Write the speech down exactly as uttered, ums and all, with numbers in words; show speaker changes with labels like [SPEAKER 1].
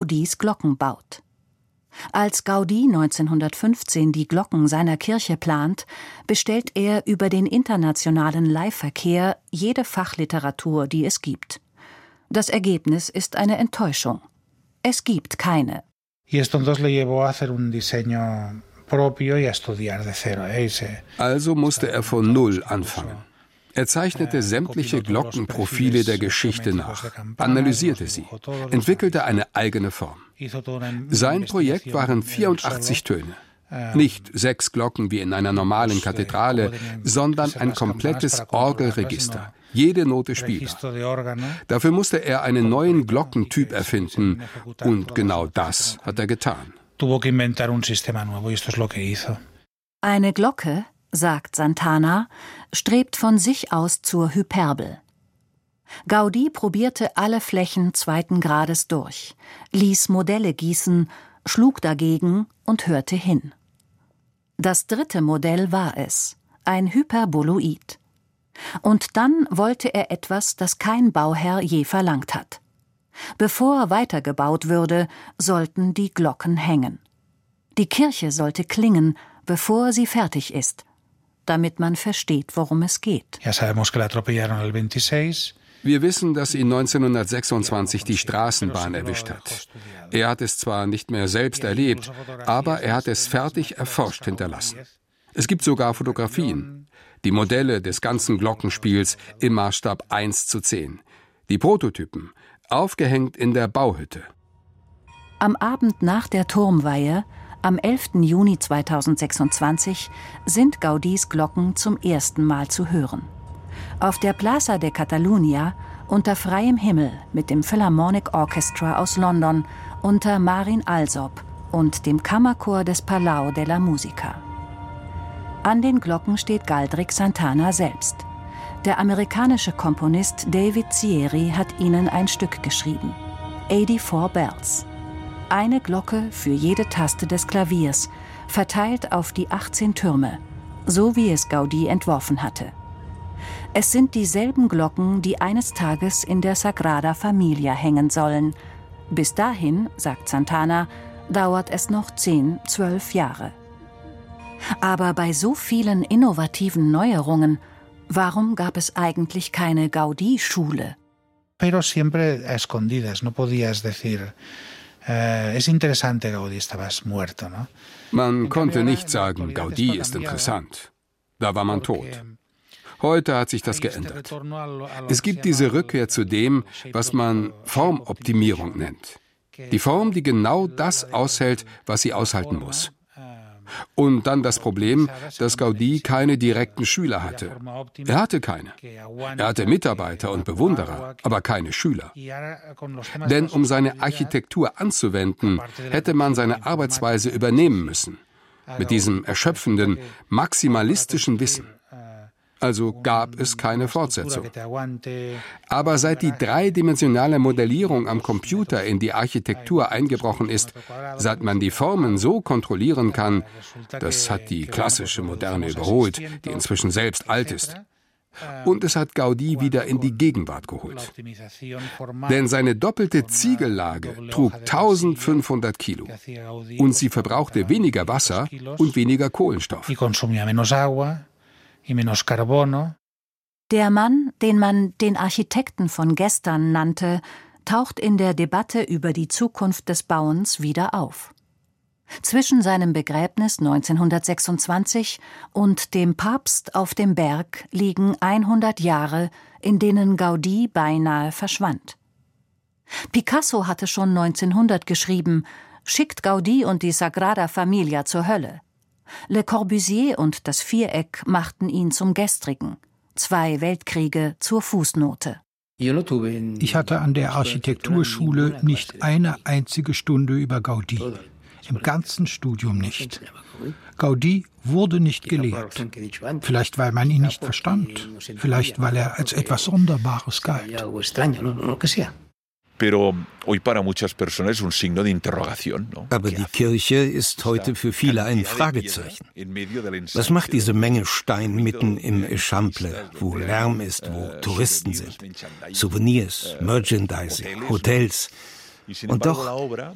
[SPEAKER 1] Gaudís Glocken baut. Als Gaudí neunzehnhundertfünfzehn die Glocken seiner Kirche plant, bestellt er über den internationalen Leihverkehr jede Fachliteratur, die es gibt. Das Ergebnis ist eine Enttäuschung. Es gibt keine.
[SPEAKER 2] Also musste er von Null anfangen. Er zeichnete sämtliche Glockenprofile der Geschichte nach, analysierte sie, entwickelte eine eigene Form. Sein Projekt waren vierundachtzig Töne. Nicht sechs Glocken wie in einer normalen Kathedrale, sondern ein komplettes Orgelregister. Jede Note spielbar. Dafür musste er einen neuen Glockentyp erfinden, und genau das hat er getan.
[SPEAKER 1] Eine Glocke, sagt Santana, strebt von sich aus zur Hyperbel. Gaudí probierte alle Flächen zweiten Grades durch, ließ Modelle gießen, schlug dagegen und hörte hin. Das dritte Modell war es, ein Hyperboloid. Und dann wollte er etwas, das kein Bauherr je verlangt hat. Bevor weitergebaut würde, sollten die Glocken hängen. Die Kirche sollte klingen, bevor sie fertig ist, damit man versteht, worum es geht.
[SPEAKER 2] Wir wissen, dass ihn neunzehnhundertsechsundzwanzig die Straßenbahn erwischt hat. Er hat es zwar nicht mehr selbst erlebt, aber er hat es fertig erforscht hinterlassen. Es gibt sogar Fotografien. Die Modelle des ganzen Glockenspiels im Maßstab eins zu zehn. Die Prototypen, aufgehängt in der Bauhütte.
[SPEAKER 1] Am Abend nach der Turmweihe, am elften Juni zweitausendsechsundzwanzig, sind Gaudís Glocken zum ersten Mal zu hören. Auf der Plaza de Catalunya, unter freiem Himmel mit dem Philharmonic Orchestra aus London, unter Marin Alsop und dem Kammerchor des Palau de la Música. An den Glocken steht Galdric Santana selbst. Der amerikanische Komponist David Zieri hat ihnen ein Stück geschrieben. vierundachtzig Bells. Eine Glocke für jede Taste des Klaviers, verteilt auf die achtzehn Türme, so wie es Gaudí entworfen hatte. Es sind dieselben Glocken, die eines Tages in der Sagrada Familia hängen sollen. Bis dahin, sagt Santana, dauert es noch zehn, zwölf Jahre. Aber bei so vielen innovativen Neuerungen, warum gab es eigentlich keine Gaudí-Schule?
[SPEAKER 3] Pero siempre a escondidas, no podías decir, eh, es interesante, Gaudí, estabas muerto, ¿no?
[SPEAKER 2] Man konnte nicht sagen, Gaudí ist interessant. Da war man tot. Heute hat sich das geändert. Es gibt diese Rückkehr zu dem, was man Formoptimierung nennt. Die Form, die genau das aushält, was sie aushalten muss. Und dann das Problem, dass Gaudí keine direkten Schüler hatte. Er hatte keine. Er hatte Mitarbeiter und Bewunderer, aber keine Schüler. Denn um seine Architektur anzuwenden, hätte man seine Arbeitsweise übernehmen müssen. Mit diesem erschöpfenden, maximalistischen Wissen. Also gab es keine Fortsetzung. Aber seit die dreidimensionale Modellierung am Computer in die Architektur eingebrochen ist, seit man die Formen so kontrollieren kann, das hat die klassische Moderne überholt, die inzwischen selbst alt ist. Und es hat Gaudí wieder in die Gegenwart geholt. Denn seine doppelte Ziegellage trug eintausendfünfhundert Kilo. Und sie verbrauchte weniger Wasser und weniger Kohlenstoff.
[SPEAKER 1] Der Mann, den man den Architekten von gestern nannte, taucht in der Debatte über die Zukunft des Bauens wieder auf. Zwischen seinem Begräbnis neunzehnhundertsechsundzwanzig und dem Papst auf dem Berg liegen hundert Jahre, in denen Gaudí beinahe verschwand. Picasso hatte schon neunzehnhundert geschrieben, schickt Gaudí und die Sagrada Familia zur Hölle. Le Corbusier und das Viereck machten ihn zum Gestrigen, zwei Weltkriege zur Fußnote.
[SPEAKER 4] Ich hatte an der Architekturschule nicht eine einzige Stunde über Gaudí, im ganzen Studium nicht. Gaudí wurde nicht gelehrt, vielleicht weil man ihn nicht verstand, vielleicht weil er als etwas Sonderbares galt.
[SPEAKER 5] Aber die Kirche ist heute für viele ein Fragezeichen. Was macht diese Menge Stein mitten im Eixample, wo Lärm ist, wo Touristen sind? Souvenirs, Merchandising, Hotels. Und doch